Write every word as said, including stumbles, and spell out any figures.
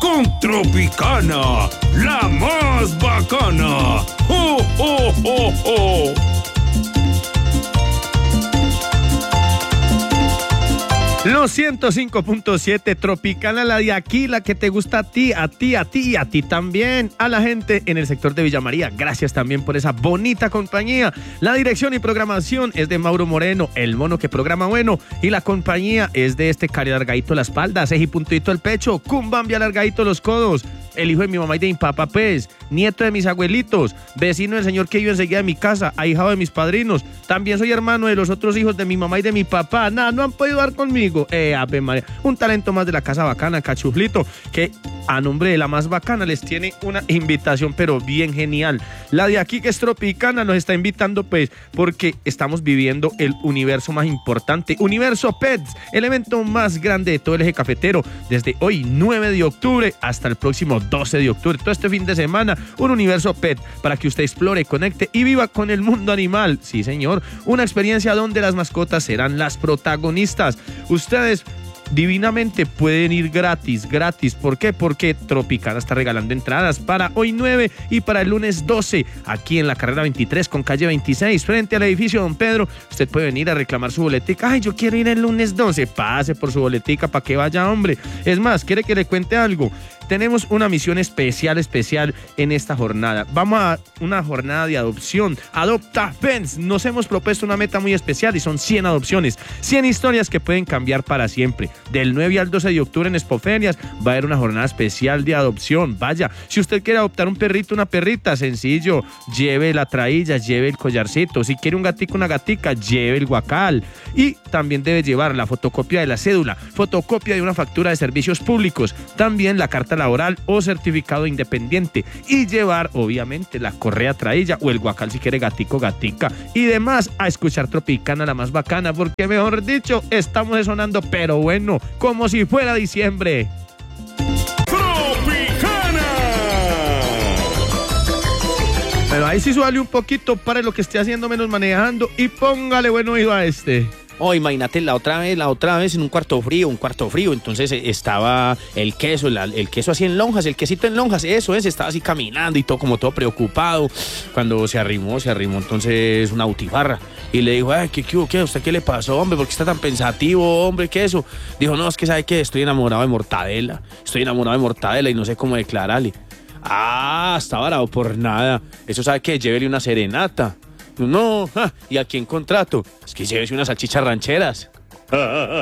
con Tropicana, la más bacana. ¡Oh, oh, oh, oh! Los ciento cinco punto siete Tropicana, la de aquí, la que te gusta a ti, a ti, a ti y a ti también. A la gente en el sector de Villa María, gracias también por esa bonita compañía. La dirección y programación es de Mauro Moreno, el mono que programa bueno. Y la compañía es de este Cari alargadito la espalda, ceji puntito el pecho, Cumbambi alargadito los codos. El hijo de mi mamá y de mi papá, pues, nieto de mis abuelitos, vecino del señor que vive enseguida de mi casa, ahijado de mis padrinos. También soy hermano de los otros hijos de mi mamá y de mi papá. Nada, no han podido dar conmigo. Eh, Ave María. Un talento más de la Casa Bacana, Cachuflito, que a nombre de la más bacana les tiene una invitación, pero bien genial. La de aquí, que es Tropicana, nos está invitando, pues, porque estamos viviendo el universo más importante, Universo Pets, el evento más grande de todo el eje cafetero, desde hoy, nueve de octubre, hasta el próximo doce de octubre, todo este fin de semana, un universo pet para que usted explore, conecte y viva con el mundo animal. Sí, señor, una experiencia donde las mascotas serán las protagonistas. Ustedes divinamente pueden ir gratis, gratis. ¿Por qué? Porque Tropicana está regalando entradas para hoy nueve y para el lunes doce, aquí en la carrera veintitrés con calle veintiséis, frente al edificio Don Pedro. Usted puede venir a reclamar su boletica. Ay, yo quiero ir el lunes doce. Pase por su boletica para que vaya, hombre. Es más, ¿quiere que le cuente algo? Tenemos una misión especial, especial en esta jornada. Vamos a una jornada de adopción. Adopta Pets. Nos hemos propuesto una meta muy especial y son cien adopciones, cien historias que pueden cambiar para siempre. Del nueve al doce de octubre en Expoferias va a haber una jornada especial de adopción. Vaya, si usted quiere adoptar un perrito, una perrita, sencillo, lleve la trailla, lleve el collarcito. Si quiere un gatico, una gatica, lleve el guacal. Y también debe llevar la fotocopia de la cédula, fotocopia de una factura de servicios públicos, también la carta laboral o certificado independiente, y llevar obviamente la correa trailla o el guacal si quiere gatico, gatica y demás. A escuchar Tropicana, la más bacana, porque mejor dicho, estamos sonando pero bueno, como si fuera diciembre. ¡Tropicana! Pero ahí sí suele un poquito, para lo que esté haciendo menos manejando y póngale buen oído a este. Oh, imagínate, la otra vez, la otra vez en un cuarto frío, un cuarto frío, entonces estaba el queso, el, el queso así en lonjas, el quesito en lonjas, eso es, estaba así caminando y todo como todo preocupado. Cuando se arrimó, se arrimó entonces una butifarra y le dijo, ay, ¿qué, qué, qué, ¿usted qué le pasó, hombre? ¿Por qué está tan pensativo, hombre? ¿Qué eso? Dijo, no, es que ¿sabe qué? Estoy enamorado de Mortadela, estoy enamorado de Mortadela y no sé cómo declararle. Ah, estaba bravo por nada. Eso, ¿sabe qué? Llévele una serenata. No, ¿y a quién contrato? Es que llévese unas salchichas rancheras.